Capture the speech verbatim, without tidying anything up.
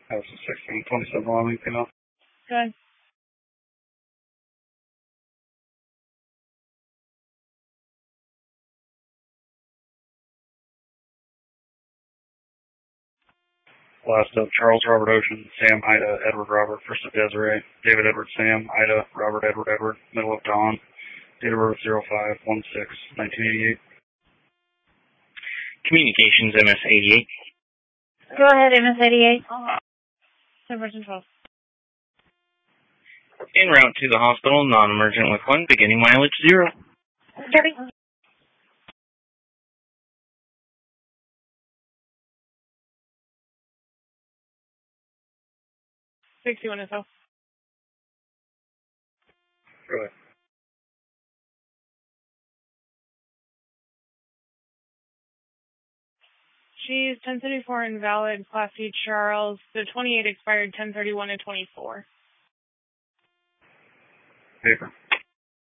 House is sixteen twenty-seven Wyoming, female. Good. Last of Charles Robert Ocean, Sam Ida Edward Robert, first of Desiree, David Edward Sam, Ida Robert Edward Edward, middle of Dawn, date of birth zero five one six nineteen eighty-eight. Communications M S eighty-eight. Go ahead, M S eighty-eight. Diversion twelve. En route to the hospital, non-emergent with one, beginning mileage zero. Jerry. sixty-one S O. Go ahead. She's ten thirty-four invalid, Class C Charles. The twenty-eight expired ten thirty-one to twenty-four. Paper.